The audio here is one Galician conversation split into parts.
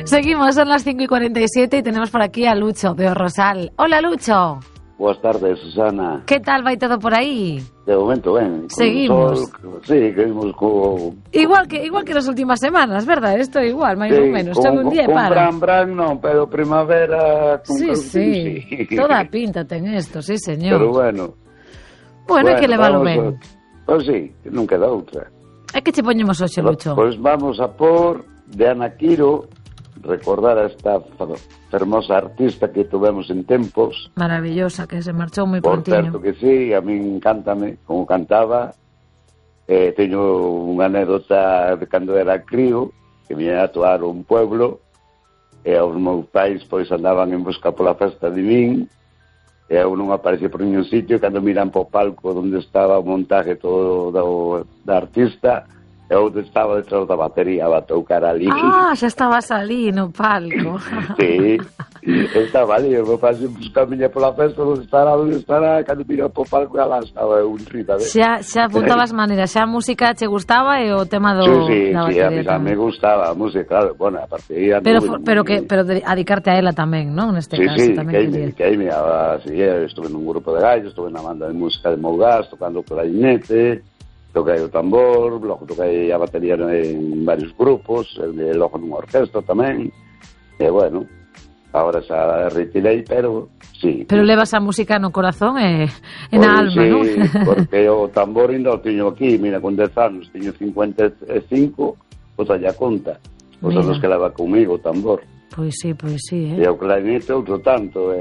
Seguimos, son las 5:47 y tenemos por aquí a Lucho de Rosal. Hola, Lucho. Boas tardes, Susana. Que tal vai todo por aí? De momento, ben. Seguimos. Sí, que vimos co... Igual que nas últimas semanas, verdad? Isto é igual, máis ou menos. Chamo un día e para. Bran non, pero primavera... Sí. Toda a pinta ten isto, sí, señor. Pero bueno. Bueno, hai que leválo ben. Pois sí, non queda outra. É que che poñemos hoxe, Lucho? Pois vamos a por de Ana Quiro, recordar a esta fermosa artista que tuvemos en tempos. Maravillosa, que se marchou moi Por prontiño. certo que sí, a min encántame como cantaba. Teño unha anécdota de cando era crío, que viña a actuar un pueblo, e os meus pais pois andaban en busca pola festa de min, e eu non aparecía por ningún sitio, e cando miran po palco onde estaba o montaje todo da artista, eu estaba detrás da batería a tocar ali. Ah, xa estabas ali no palco. Sí, estaba ali, eu me pasei buscar miña pola festa, onde estará, cando mira po palco, alá estaba eu en rita. Xa apuntabas maneiras, xa a música che gustaba e o tema do sí, da batería. batería. Sí, a mí me gustaba a música, claro, bueno, a partir de... Pero dedicarte a ela tamén, non? Neste caso, tamén que aí me estuve nun grupo de gallos, estuve na banda de música de Mougás, tocando o clarinete, toquei o tambor, logo toquei a batería en varios grupos, e logo nunha orquesta tamén, e bueno, agora xa retirei, pero sí. Pero levas a música no corazón e na alma, sí, non? Sí, porque o tambor ainda o teño aquí, mira, con 10 anos, teño 55, pois allá conta, pois son os que leva comigo o tambor. Pois sí, E o clarinete outro tanto,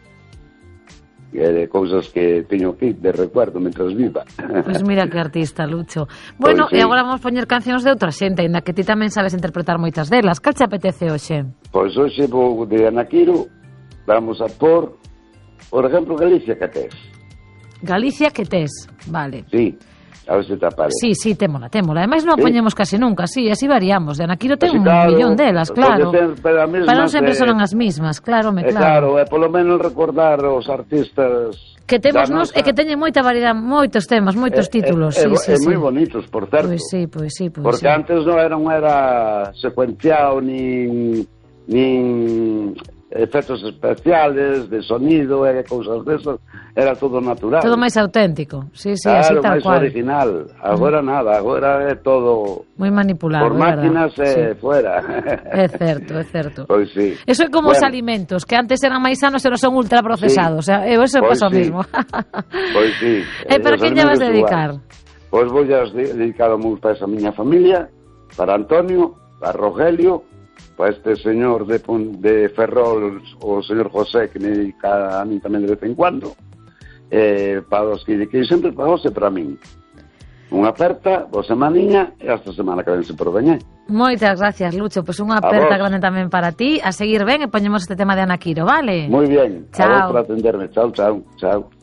de cousas que teño aquí de recuerdo mentras viva. Pois mira que artista, Lucho. Bueno, sí. E agora vamos poñer cancións de outra xente, ainda que ti tamén sabes interpretar moitas delas. Cal te apetece hoxe? Pois hoxe vou de Ana Quiro, vamos a por exemplo, Galicia que tes. Galicia que tes, vale. Sí, a ver se te aparece. Sí, témola. Ademais non a poñemos casi nunca, así variamos. De Ana Quiro ten un claro, millón delas, claro. Pero non sempre son as mismas, claro. Claro, é polo menos recordar os artistas que temos nos e que teñen moita variedade, moitos temas, moitos títulos. Sí. moi bonitos, por certo. Pois sí. Porque antes non era secuenciado nin efectos especiales de sonido e cousas desas, era todo natural. Todo máis auténtico, sí, claro, así tal máis cual. Original. Agora nada, agora é todo moi manipulado, por máquinas e fuera. É certo. Pois sí. Eso é como os alimentos, que antes eran máis sanos e non son ultraprocesados. Sí. Eso pasa o mismo. Pois sí. E para quen lle vas dedicar? Pois vou a dedicar a miña familia, para Antonio, para Rogelio, para este señor de Ferrol, o señor José, que me dedica a mí tamén de vez en cuando, para os que sempre para vos e para min. Unha aperta, boa semaniña, e hasta semana que vense por veñer. Moitas gracias, Lucho. Pois unha aperta grande tamén para ti. A seguir ben e poñemos este tema de Ana Quiro, vale? Moi bien. Chao. A vos por atenderme. Chao.